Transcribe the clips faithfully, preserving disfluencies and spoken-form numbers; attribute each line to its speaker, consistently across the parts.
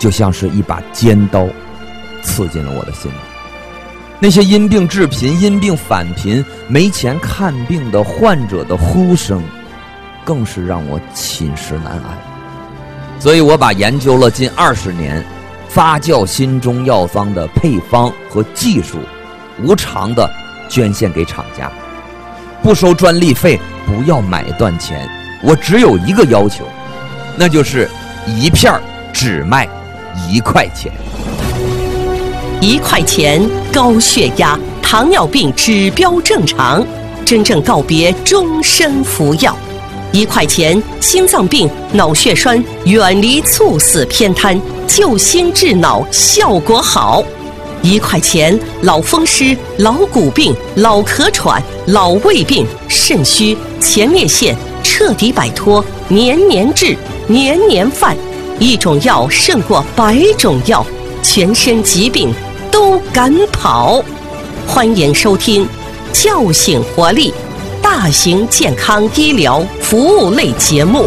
Speaker 1: 就像是一把尖刀刺进了我的心里。那些因病致贫、因病返贫、没钱看病的患者的呼声，更是让我寝食难安。所以我把研究了近二十年发酵新中药方的配方和技术，无偿的捐献给厂家，不收专利费，不要买断钱。我只有一个要求，那就是一片只卖一块钱。
Speaker 2: 一块钱，高血压、糖尿病指标正常，真正告别终身服药。一块钱，心脏病、脑血栓远离猝死偏瘫，救心治脑效果好。一块钱，老风湿、老骨病、老咳喘、老胃病、肾虚、前列腺彻底摆脱，年年治，年年犯。一种药胜过百种药，全身疾病都敢跑。欢迎收听叫醒活力大型健康医疗服务类节目。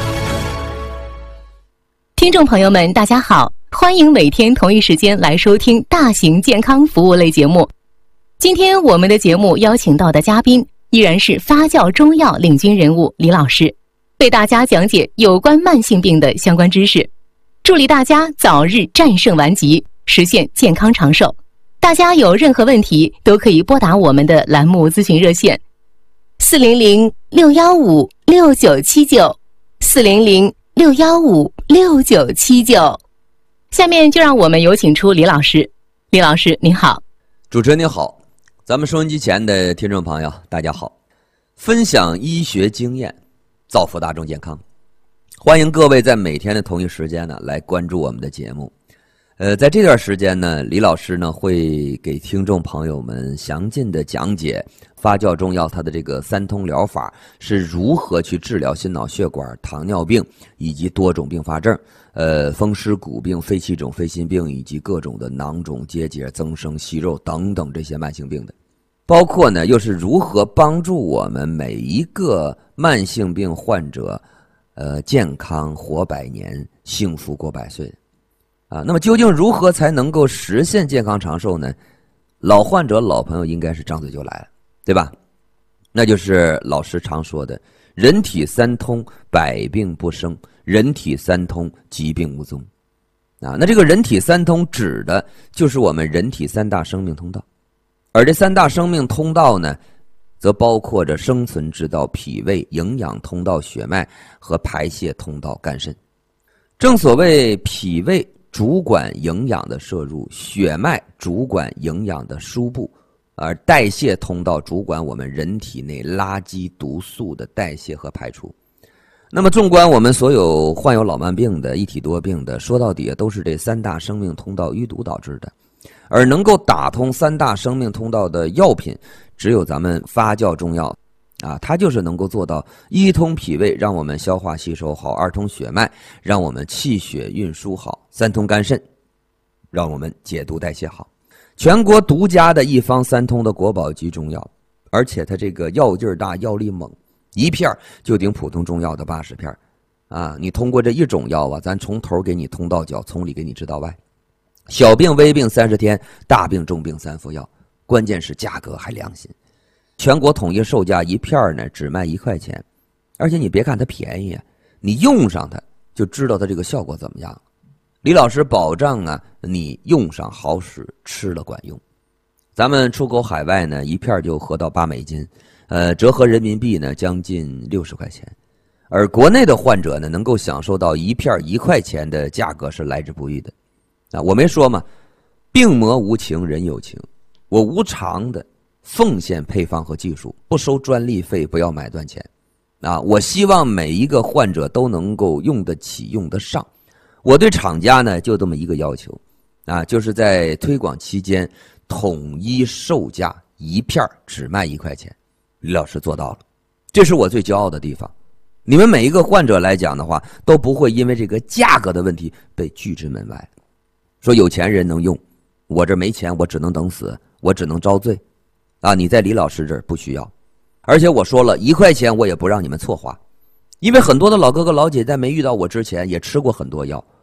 Speaker 3: 听众朋友们大家好，欢迎每天同一时间来收听大型健康服务类节目。今天我们的节目邀请到的嘉宾依然是发酵中药领军人物李老师，为大家讲解有关慢性病的相关知识，助力大家早日战胜顽疾，实现健康长寿。大家有任何问题都可以拨打我们的栏目咨询热线四零零六一五六九七九 四零零六一五六九七九。下面就让我们有请出李老师。李老师您好。
Speaker 1: 主持人您好，咱们收音机前的听众朋友大家好。分享医学经验，造福大众健康，欢迎各位在每天的同一时间呢来关注我们的节目。呃，在这段时间呢，李老师呢会给听众朋友们详尽的讲解发酵中药它的这个三通疗法是如何去治疗心脑血管、糖尿病以及多种并发症，呃，风湿骨病、肺气肿、肺心病以及各种的囊肿、结节、增生、息肉等等这些慢性病的，包括呢又是如何帮助我们每一个慢性病患者，呃，健康活百年，幸福过百岁。啊，那么究竟如何才能够实现健康长寿呢？老患者、老朋友应该是张嘴就来了，对吧？那就是老师常说的人体三通，百病不生；人体三通，疾病无踪。啊，那这个人体三通指的就是我们人体三大生命通道，而这三大生命通道呢，则包括着生存之道脾胃、营养通道血脉和排泄通道肝肾。正所谓脾胃主管营养的摄入，血脉主管营养的输布，而代谢通道主管我们人体内垃圾毒素的代谢和排出。那么纵观我们所有患有老慢病的、一体多病的，说到底都是这三大生命通道淤堵导致的。而能够打通三大生命通道的药品，只有咱们发酵中药啊，它就是能够做到一通脾胃，让我们消化吸收好；二通血脉，让我们气血运输好；三通肝肾，让我们解毒代谢好。全国独家的一方三通的国宝级中药，而且它这个药劲儿大，药力猛，一片就顶普通中药的八十片啊！你通过这一种药啊，咱从头给你通到脚，从里给你治到外。小病微病三十天，大病重病三副药，关键是价格还良心。全国统一售价一片呢只卖一块钱，而且你别看它便宜啊，你用上它就知道它这个效果怎么样。李老师保障啊，你用上好使，吃了管用。咱们出口海外呢，一片就合到八美金，呃，折合人民币呢将近六十块钱。而国内的患者呢，能够享受到一片一块钱的价格是来之不易的。啊，我没说嘛，病魔无情，人有情，我无偿的奉献配方和技术，不收专利费，不要买断钱。啊，我希望每一个患者都能够用得起，用得上。我对厂家呢就这么一个要求，啊，就是在推广期间统一售价一片只卖一块钱。李老师做到了，这是我最骄傲的地方。你们每一个患者来讲的话，都不会因为这个价格的问题被拒之门外。说有钱人能用，我这没钱，我只能等死，我只能遭罪。啊，你在李老师这儿不需要。而且我说了，一块钱我也不让你们错花，因为很多的老哥哥老姐在没遇到我之前也吃过很多药，